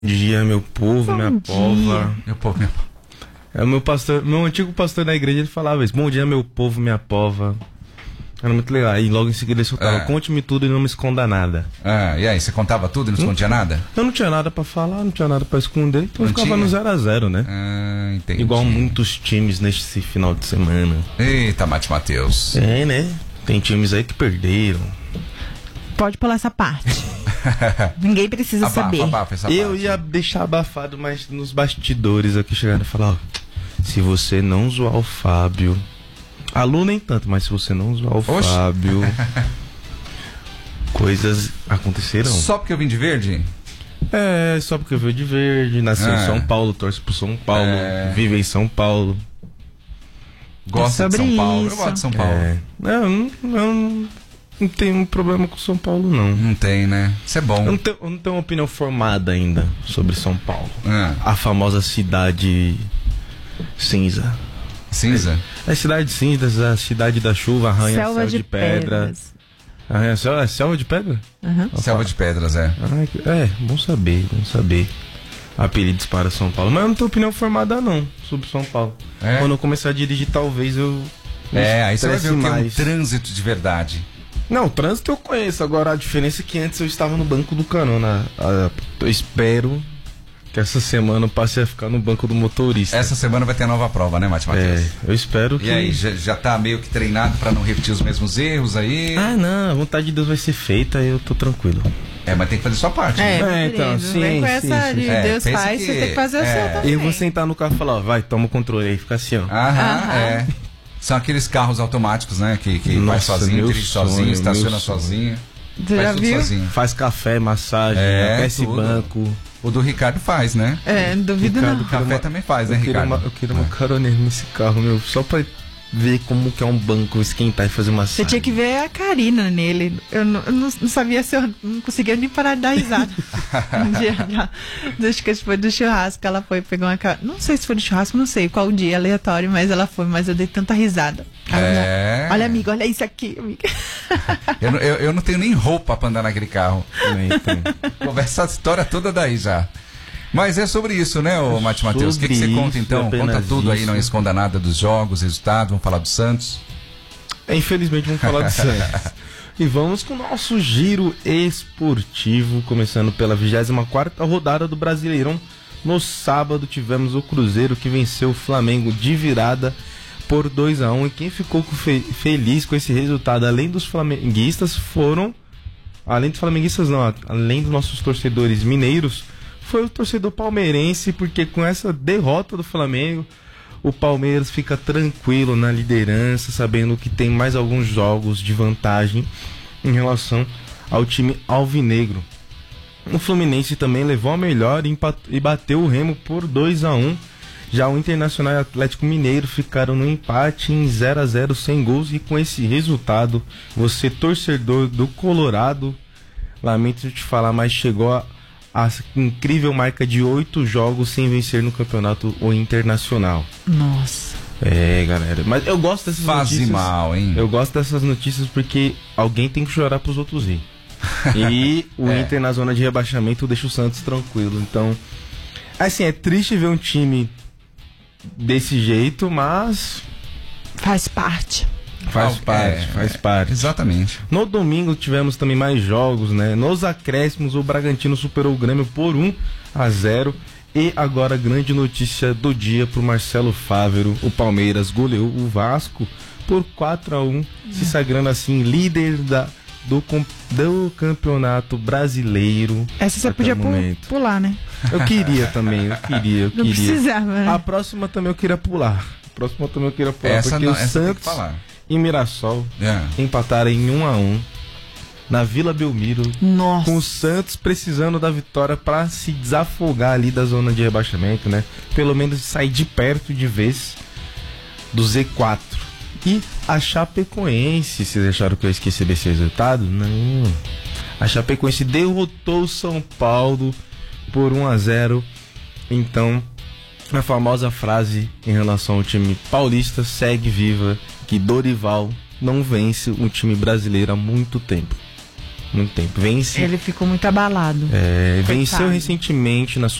Dia, meu povo, minha pova. Meu povo, minha pova. É o meu pastor, meu antigo pastor da igreja, ele falava isso. Bom dia, meu povo, minha pova. Era muito legal. Aí logo em seguida ele soltava, conte-me tudo e não me esconda nada. E aí, você contava tudo e não escondia nada? Eu não tinha nada pra falar, não tinha nada pra esconder, então eu ficava no 0-0, né? Entendi. Igual muitos times nesse final de semana. Eita, Mate Matheus. É, né? Tem times aí que perderam. Pode pular essa parte. Ninguém precisa saber. Abafa essa Eu parte. ia deixar abafado, mas nos bastidores aqui chegaram a falar, ó, se você não zoar o Fábio... A Lu nem tanto, mas se você não zoar o Fábio... coisas acontecerão. Só porque eu vim de verde? É, só porque eu veio de verde, nasci em São Paulo, torce pro São Paulo, vive em São Paulo. Gosta de São Paulo? Eu gosto de São Paulo. Eu não tenho um problema com São Paulo, não. Não tem, né? Isso é bom. Eu não tenho uma opinião formada ainda sobre São Paulo. A famosa cidade cinza. Cinza? É cidade cinza, a cidade da chuva, arranha-céu de pedra. Arranha-céu, é selva de pedra? Selva de pedras, Bom saber. Apelidos para São Paulo. Mas eu não tenho opinião formada, não, sobre São Paulo. Quando eu começar a dirigir, talvez eu... aí você vai ver o que é um trânsito de verdade. Não, o trânsito eu conheço. Agora a diferença é que antes eu estava no banco do carona. Eu espero que essa semana eu passe a ficar no banco do motorista. Essa semana vai ter a nova prova, né, Matheus? Eu espero que... E aí, já tá meio que treinado pra não repetir os mesmos erros aí? Não, a vontade de Deus vai ser feita e eu tô tranquilo. Mas tem que fazer sua parte. Então, sim. Vem com essa de Deus faz, você tem que fazer o seu também. Eu vou sentar no carro e falar, ó, vai, toma o controle aí, fica assim, ó. São aqueles carros automáticos, né, que vai sozinho, dirige sozinho, estaciona sozinho. Você já viu? Sozinho. Faz café, massagem, aquece banco. O do Ricardo faz, né? Não duvido não. O café também faz, né, Ricardo? Eu queria uma caroneira nesse carro, meu, só pra ver como que é um banco, esquentar e fazer massagem. Você tinha que ver a Karina nele. Eu não sabia se eu não conseguia nem parar de dar risada. Um dia já, acho que foi do churrasco, ela foi, pegou uma... Não sei se foi do churrasco, não sei qual dia, aleatório, mas ela foi, mas eu dei tanta risada. Olha, amiga, olha isso aqui, amiga. Eu não tenho nem roupa pra andar naquele carro. Conversa a história toda daí já. Mas é sobre isso, né, ô Mate Matheus? O que você conta então? Conta tudo aí, não esconda nada dos jogos, resultados, vamos falar do Santos. Infelizmente vamos falar do Santos. E vamos com o nosso giro esportivo, começando pela 24ª rodada do Brasileirão. No sábado tivemos o Cruzeiro que venceu o Flamengo de virada por 2-1. E quem ficou feliz com esse resultado, além dos flamenguistas, além dos nossos torcedores mineiros, foi o torcedor palmeirense, porque com essa derrota do Flamengo, o Palmeiras fica tranquilo na liderança, sabendo que tem mais alguns jogos de vantagem em relação ao time alvinegro. O Fluminense também levou a melhor e bateu o Remo por 2-1. Já o Internacional e o Atlético Mineiro ficaram no empate em 0-0 sem gols. E com esse resultado, você, torcedor do Colorado, lamento te falar, mas chegou a incrível marca de 8 jogos sem vencer no campeonato internacional. Nossa. Galera, mas eu gosto dessas notícias. Faz mal, hein? Eu gosto dessas notícias porque alguém tem que chorar pros outros rir. E o Inter na zona de rebaixamento deixa o Santos tranquilo. Então, assim, é triste ver um time desse jeito, mas faz parte. Faz parte. Exatamente. No domingo tivemos também mais jogos, né? Nos acréscimos, o Bragantino superou o Grêmio por 1-0. E agora, grande notícia do dia pro Marcelo Fávero: o Palmeiras goleou o Vasco por 4-1, se sagrando assim líder do Campeonato Brasileiro. Essa você podia pular, né? Eu queria também, eu queria. Não precisava, né? A próxima também eu queria pular. Essa porque não, o Santos e Mirassol empataram em 1-1 na Vila Belmiro. Nossa. Com o Santos precisando da vitória para se desafogar ali da zona de rebaixamento, né? Pelo menos sair de perto de vez do Z4. E a Chapecoense, vocês acharam que eu esqueci desse resultado? Não. A Chapecoense derrotou o São Paulo por 1-0. Então, a famosa frase em relação ao time paulista segue viva, que Dorival não vence um time brasileiro há muito tempo. Muito tempo. Ele ficou muito abalado. Venceu recentemente na